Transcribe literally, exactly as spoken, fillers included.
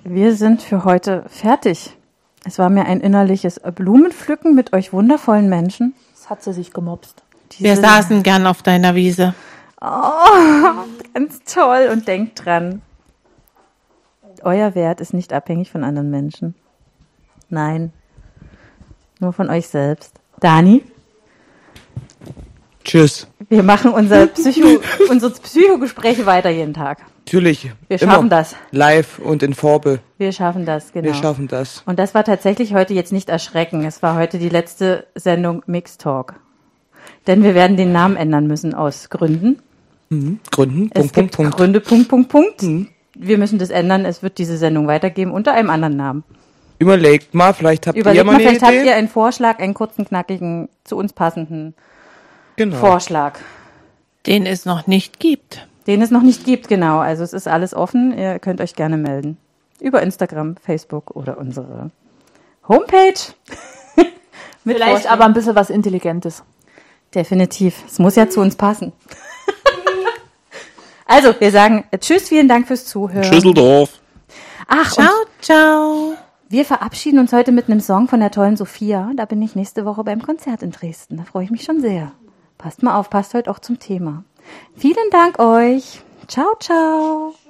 Wir sind für heute fertig. Es war mir ein innerliches Blumenpflücken mit euch wundervollen Menschen. Das hat sie sich gemopst. Diese Wir saßen gern auf deiner Wiese. Oh, ganz toll. Und denkt dran, euer Wert ist nicht abhängig von anderen Menschen. Nein, nur von euch selbst. Dani? Tschüss. Wir machen unser Psycho, unsere Psychogespräche weiter jeden Tag. Natürlich. Wir schaffen das. Live und in Farbe. Wir schaffen das, genau. Wir schaffen das. Und das war tatsächlich heute jetzt nicht erschrecken. Es war heute die letzte Sendung Mix Talk. Denn wir werden den Namen ändern müssen aus Gründen. Mhm. Gründen, es Punkt, gibt Punkt, Punkt. Gründe, Punkt, Punkt, Punkt. Mhm. Wir müssen das ändern. Es wird diese Sendung weitergeben unter einem anderen Namen. Überlegt mal, vielleicht habt Überlegt ihr mal mal, eine vielleicht Idee. habt ihr einen Vorschlag, einen kurzen, knackigen, zu uns passenden genau. Vorschlag. Den es noch nicht gibt. Den es noch nicht gibt, genau. Also es ist alles offen. Ihr könnt euch gerne melden. Über Instagram, Facebook oder unsere Homepage. Mit Vielleicht Vorschlägen. aber ein bisschen was Intelligentes. Definitiv. Es muss ja zu uns passen. Also, wir sagen Tschüss, vielen Dank fürs Zuhören. Schüsseldorf. Ach, Ciao, und ciao. wir verabschieden uns heute mit einem Song von der tollen Sophia. Da bin ich nächste Woche beim Konzert in Dresden. Da freue ich mich schon sehr. Passt mal auf, passt heute auch zum Thema. Vielen Dank euch. Ciao, ciao.